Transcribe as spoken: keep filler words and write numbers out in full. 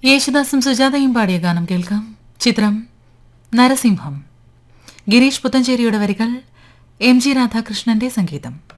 യേശുദാസും സുജാതയും പാടിയ ഗാനം കേൾക്കാം. ചിത്രം നരസിംഹം. ഗിരീഷ് പുത്തഞ്ചേരിയുടെ വരികൾ, എം ജി രാധാകൃഷ്ണന്റെ സംഗീതം.